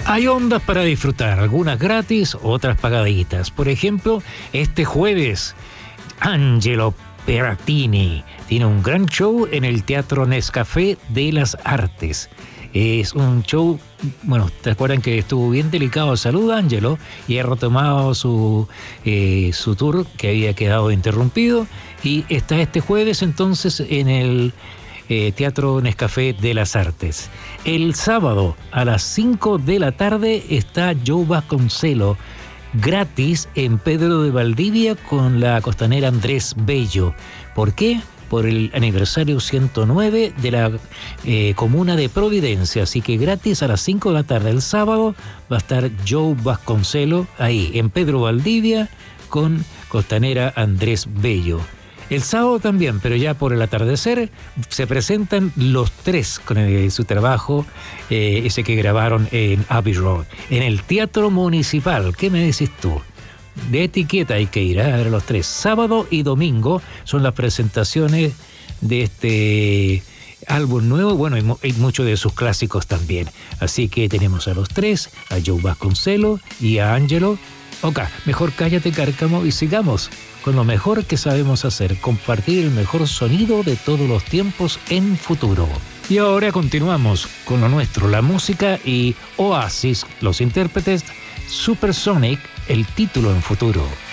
Hay ondas para disfrutar, algunas gratis, otras pagaditas. Por ejemplo, este jueves, Angelo Perrattini tiene un gran show en el Teatro Nescafé de las Artes. Es un show, bueno, ¿te acuerdan que estuvo bien delicado de salud, Angelo? Y ha retomado su tour que había quedado interrumpido. Y está este jueves entonces en el Teatro Nescafé de las Artes. El sábado a las 5 de la tarde está Joe Vasconcelos, gratis en Pedro de Valdivia con la costanera Andrés Bello. ¿Por qué? Por el aniversario 109 de la comuna de Providencia. Así que gratis a las 5 de la tarde el sábado va a estar Joe Vasconcelos ahí en Pedro Valdivia con costanera Andrés Bello. El sábado también, pero ya por el atardecer, se presentan los tres con su trabajo, ese que grabaron en Abbey Road, en el Teatro Municipal. ¿Qué me decís tú? De etiqueta hay que ir a ver a los tres. Sábado y domingo son las presentaciones de este álbum nuevo. Bueno, hay muchos de sus clásicos también. Así que tenemos a los tres, a Joe Vasconcelos y a Angelo. Ok, mejor cállate, Cárcamo, y sigamos con lo mejor que sabemos hacer, compartir el mejor sonido de todos los tiempos en Futuro. Y ahora continuamos con lo nuestro, la música y Oasis, los intérpretes, Supersonic, el título en Futuro.